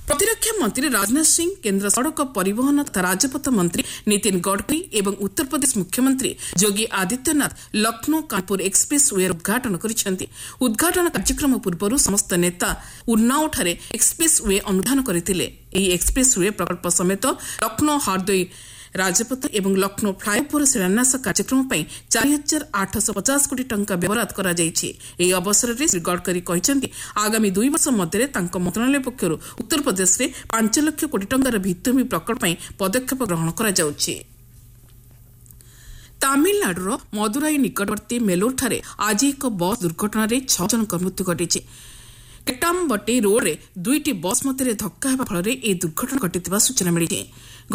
ପ୍ରତିରକ୍ଷା ମନ୍ତ୍ରୀ ରାଜନାଥ ସିଂ କେନ୍ଦ୍ର ସଡ଼କ ପରିବହନ ତଥା ରାଜପଥ ମନ୍ତ୍ରୀ ନୀତିନ ଗଡ଼କରୀ ଏବଂ ଉତ୍ତରପ୍ରଦେଶ ମୁଖ୍ୟମନ୍ତ୍ରୀ ଯୋଗୀ ଆଦିତ୍ୟନାଥ ଲକ୍ଷ୍ନୌ କାନପୁର ଏକ୍ସପ୍ରେସ୍ ୱେର ଉଦ୍ଘାଟନ କରିଛନ୍ତି। ଉଦ୍ଘାଟନ କାର୍ଯ୍ୟକ୍ରମ ପୂର୍ବରୁ ସମସ୍ତ ନେତା ଉନ୍ନାଓଠାରେ ଏକ୍ସପ୍ରେସ୍ ୱେ ଅନୁଧ୍ୟାନ କରିଥିଲେ। ଏହି ଏକ୍ସପ୍ରେସ୍ ୱେ ପ୍ରକଳ୍ପ ସମେତ ଲକ୍ଷ୍ନୌ ହରଦୋଇ ରାଜପଥ ଏବଂ ଲକ୍ଷ୍ନୌ ଫ୍ଲାଏଓଭର ଶିଳାନ୍ୟାସ କାର୍ଯ୍ୟକ୍ରମ ପାଇଁ 4,850 କୋଟି ଟଙ୍କା ବ୍ୟବହାର କରାଯାଇଛି। ଏହି ଅବସରରେ ଶ୍ରୀ ଗଡ଼କରୀ କହିଛନ୍ତି ଆଗାମୀ 2 ବର୍ଷ ମଧ୍ୟରେ ତାଙ୍କ ମନ୍ତ୍ରଣାଳୟ ପକ୍ଷରୁ ଉତ୍ତରପ୍ରଦେଶରେ 5 ଲକ୍ଷ କୋଟି ଟଙ୍କାର ଭିତ୍ତିଭୂମି ପ୍ରକଳ୍ପ ପାଇଁ ପଦକ୍ଷେପ ଗ୍ରହଣ କରାଯାଉଛି। ତାମିଲନାଡୁର ମଦୁରାଇ ନିକଟବର୍ତ୍ତୀ ମେଲୁରଠାରେ ଆଜି ଏକ ବସ୍ ଦୁର୍ଘଟଣାରେ 6 ଜଣଙ୍କ ମୃତ୍ୟୁ ଘଟିଛି। କେଟାମ୍ବଟି ରୋଡ୍ରେ 2ଟି ବସ୍ ମଧ୍ୟରେ ଧକ୍କା ହେବା ଫଳରେ ଏହି ଦୁର୍ଘଟଣା ଘଟିଥିବା ସୂଚନା ମିଳିଛି।